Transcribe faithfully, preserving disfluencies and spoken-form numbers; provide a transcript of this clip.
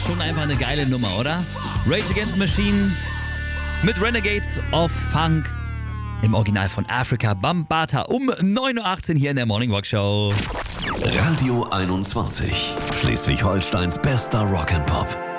schon einfach eine geile Nummer, oder? Rage Against the Machine mit Renegades of Funk. Im Original von Afrika Bambaataa um neun Uhr achtzehn hier in der Morning Rock Show. Radio einundzwanzig. Schleswig-Holsteins bester Rock'n'Pop.